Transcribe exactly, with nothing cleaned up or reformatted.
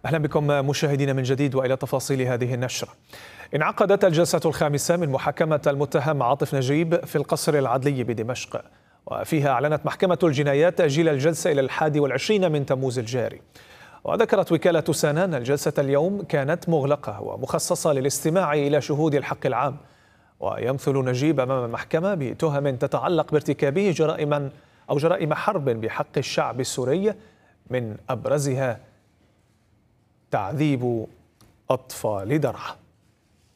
أهلا بكم مشاهدينا من جديد وإلى تفاصيل هذه النشرة. انعقدت الجلسة الخامسة من محاكمة المتهم عاطف نجيب في القصر العدلي بدمشق، وفيها أعلنت محكمة الجنايات تأجيل الجلسة إلى الحادي والعشرين من تموز الجاري. وذكرت وكالة سانا أن الجلسة اليوم كانت مغلقة ومخصصة للاستماع إلى شهود الحق العام، ويمثل نجيب أمام المحكمة بتهم تتعلق بارتكابه جرائم أو جرائم حرب بحق الشعب السوري، من أبرزها تعذيب أطفال درعا.